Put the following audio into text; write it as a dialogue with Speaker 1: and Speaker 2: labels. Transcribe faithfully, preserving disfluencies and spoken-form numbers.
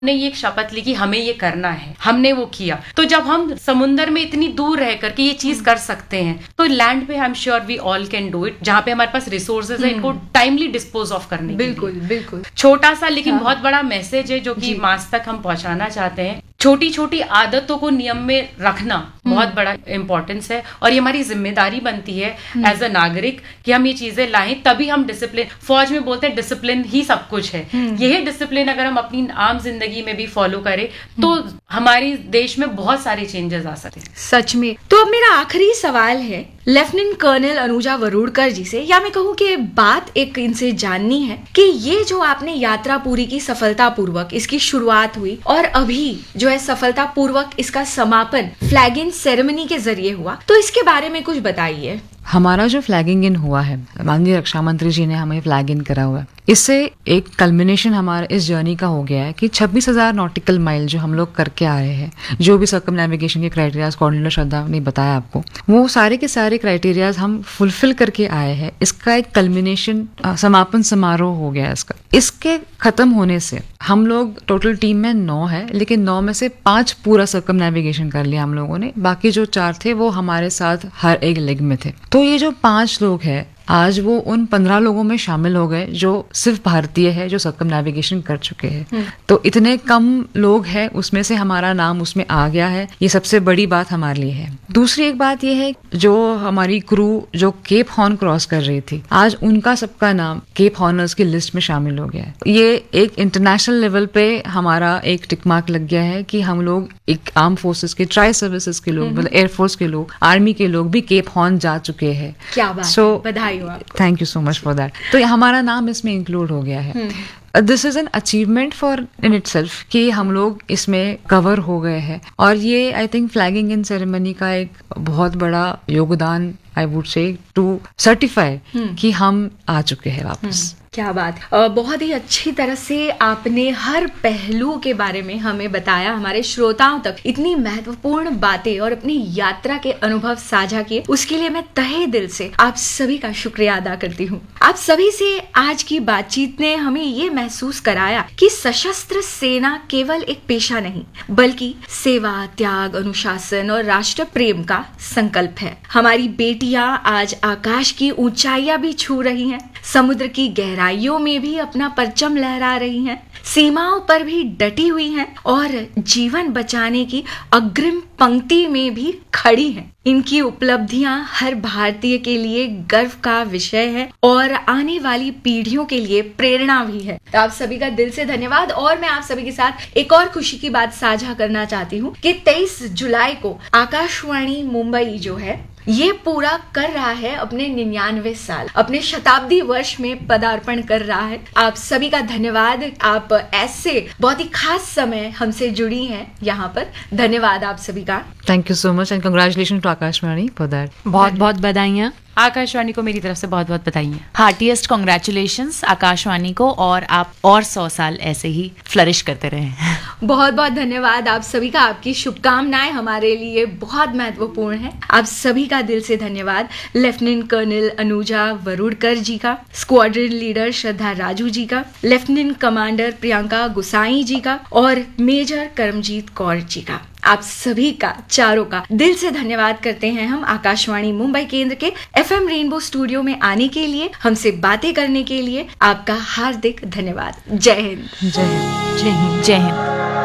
Speaker 1: ने ये शपथ ली कि हमें ये करना है, हमने वो किया। तो जब हम समुंदर में इतनी दूर रह करके ये चीज कर सकते हैं, तो लैंड पे I am sure we all can do it, जहाँ पे हमारे पास रिसोर्सेज है इनको टाइमली डिस्पोज ऑफ करने के लिए।
Speaker 2: बिल्कुल बिल्कुल।
Speaker 1: छोटा सा लेकिन हाँ। बहुत बड़ा मैसेज है जो कि मास तक हम पहुंचाना चाहते हैं। छोटी छोटी आदतों को नियम में रखना बहुत बड़ा इंपॉर्टेंस है, और ये हमारी जिम्मेदारी बनती है एज अ नागरिक कि हम ये चीजें लाएं, तभी हम डिसिप्लिन, फौज में बोलते हैं डिसिप्लिन ही सब कुछ है। यही डिसिप्लिन अगर हम अपनी आम जिंदगी में भी फॉलो करें तो हमारी देश में बहुत सारे चेंजेस आ सकते हैं।
Speaker 2: सच में। तो अब मेरा आखिरी सवाल है लेफ्टिनेंट कर्नल अनुजा वरुड़कर जी से, या मैं कहूँ कि बात एक इनसे जाननी है कि ये जो आपने यात्रा पूरी की सफलता पूर्वक, इसकी शुरुआत हुई और अभी जो है सफलता पूर्वक इसका समापन फ्लैगिंग सेरेमनी के जरिए हुआ, तो इसके बारे में कुछ बताइए।
Speaker 3: हमारा जो फ्लैगिंग इन हुआ है, माननीय रक्षा मंत्री जी ने हमें फ्लैग इन करा हुआ है, इससे एक कल्मिनेशन हमारे इस जर्नी का हो गया है कि छब्बीस हजार नॉटिकल माइल जो हम लोग करके आ रहे हैं, जो भी सर्कम नेविगेशन के क्राइटेरियाज कोऑर्डिनेटर श्रद्धा ने बताया आपको, वो सारे के सारे क्राइटेरियाज हम फुलफिल करके आए हैं। इसका एक कल्मिनेशन समापन समारोह हो गया है इसका। इसके खत्म होने से हम लोग टोटल टीम में नौ है, लेकिन नौ में से पांच पूरा सर्कम नेविगेशन कर लिया हम लोगों ने, बाकी जो चार थे वो हमारे साथ हर एक लेग में थे। तो ये जो पांच लोग हैं आज वो उन पंद्रह लोगों में शामिल हो गए जो सिर्फ भारतीय है, जो सर्कम नेविगेशन कर चुके हैं। तो इतने कम लोग हैं, उसमें से हमारा नाम उसमें आ गया है, ये सबसे बड़ी बात हमारे लिए है। दूसरी एक बात ये है, जो हमारी क्रू जो केप हॉर्न क्रॉस कर रही थी, आज उनका सबका नाम केप हॉर्नर्स की लिस्ट में शामिल हो गया है। ये एक इंटरनेशनल लेवल पे हमारा एक टिक मार्क लग गया है कि हम लोग एक आर्म फोर्सेस के, ट्राई सर्विसेज के लोग, मतलब एयरफोर्स के लोग, आर्मी के लोग भी केप हॉर्न जा चुके हैं।
Speaker 2: क्या बात
Speaker 3: so,
Speaker 2: है, बधाई हो।
Speaker 3: Thank you so much for that. तो हमारा नाम इसमें इंक्लूड हो गया है। This is an achievement for in itself कि हम लोग इसमें कवर हो गए हैं, और ये I think flagging in ceremony का एक बहुत बड़ा योगदान I would say to certify कि हम आ चुके हैं वापस।
Speaker 2: क्या बात। बहुत ही अच्छी तरह से आपने हर पहलू के बारे में हमें बताया, हमारे श्रोताओं तक इतनी महत्वपूर्ण बातें और अपनी यात्रा के अनुभव साझा किए, उसके लिए मैं तहे दिल से आप सभी का शुक्रिया अदा करती हूँ। आप सभी से आज की बातचीत ने हमें ये महसूस कराया कि सशस्त्र सेना केवल एक पेशा नहीं, बल्कि सेवा, त्याग, अनुशासन और राष्ट्र प्रेम का संकल्प है। हमारी बेटियां आज आकाश की ऊंचाइयां भी छू रही हैं, समुद्र की गहराइयों में भी अपना परचम लहरा रही हैं, सीमाओं पर भी डटी हुई हैं और जीवन बचाने की अग्रिम पंक्ति में भी खड़ी हैं। इनकी उपलब्धियां हर भारतीय के लिए गर्व का विषय है और आने वाली पीढ़ियों के लिए प्रेरणा भी है। तो आप सभी का दिल से धन्यवाद। और मैं आप सभी के साथ एक और खुशी की बात साझा करना चाहती हूँ कि तेईस जुलाई को आकाशवाणी मुंबई जो है ये पूरा कर रहा है अपने निन्यानवे साल, अपने शताब्दी वर्ष में पदार्पण कर रहा है। आप सभी का धन्यवाद। आप ऐसे बहुत ही खास समय हमसे जुड़ी हैं यहाँ पर। धन्यवाद आप सभी का।
Speaker 3: Thank you so much and congratulation to Akashvani for that.
Speaker 4: बहुत बहुत बधाइयाँ
Speaker 1: आकाशवाणी को मेरी तरफ से बहुत बहुत बधाइयाँ।
Speaker 4: हार्टीएस्ट कॉन्ग्रेचुलेशंस आकाशवाणी को, और आप और सौ साल ऐसे ही फ्लरिश करते रहें।
Speaker 2: बहुत बहुत धन्यवाद आप सभी का। आपकी शुभकामनाएं हमारे लिए बहुत महत्वपूर्ण है। आप सभी का दिल से धन्यवाद। लेफ्टिनेंट कर्नल अनुजा वरुड़कर जी का, स्क्वाड्रन लीडर श्रद्धा राजू जी का, लेफ्टिनेंट कमांडर प्रियंका गुसाई जी का और मेजर करमजीत कौर जी का। आप सभी का, चारों का दिल से धन्यवाद करते हैं हम आकाशवाणी मुंबई केंद्र के एफएम रेनबो स्टूडियो में आने के लिए, हमसे बातें करने के लिए। आपका हार्दिक धन्यवाद। जय हिंद।
Speaker 3: जय हिंद।
Speaker 4: जय हिंद। जय हिंद।